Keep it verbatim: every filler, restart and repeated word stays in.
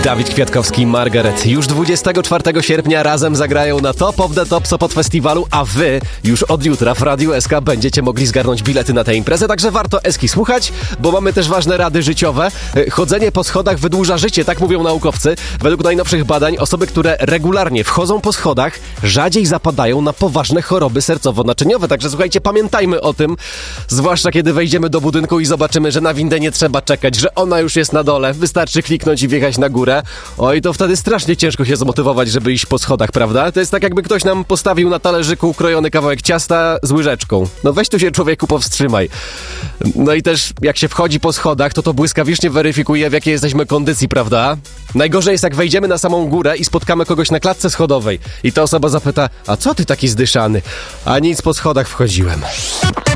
Dawid Kwiatkowski i Margaret już dwudziestego czwartego sierpnia razem zagrają na Top of the Top Sopot Festiwalu, a wy już od jutra w Radiu S K będziecie mogli zgarnąć bilety na tę imprezę, także warto Eski słuchać, bo mamy też ważne rady życiowe. Chodzenie po schodach wydłuża życie, tak mówią naukowcy. Według najnowszych badań osoby, które regularnie wchodzą po schodach, rzadziej zapadają na poważne choroby sercowo-naczyniowe, także słuchajcie, pamiętajmy o tym, zwłaszcza kiedy wejdziemy do budynku i zobaczymy, że na windę nie trzeba czekać, że ona już jest na dole, wystarczy kliknąć i wjechać na górę. Oj, to wtedy strasznie ciężko się zmotywować, żeby iść po schodach, prawda? To jest tak, jakby ktoś nam postawił na talerzyku ukrojony kawałek ciasta z łyżeczką. No weź tu się, człowieku, powstrzymaj. No i też jak się wchodzi po schodach, to to błyskawicznie weryfikuje, w jakiej jesteśmy kondycji, prawda? Najgorzej jest, jak wejdziemy na samą górę i spotkamy kogoś na klatce schodowej i ta osoba zapyta, a co ty taki zdyszany? A nic, po schodach wchodziłem.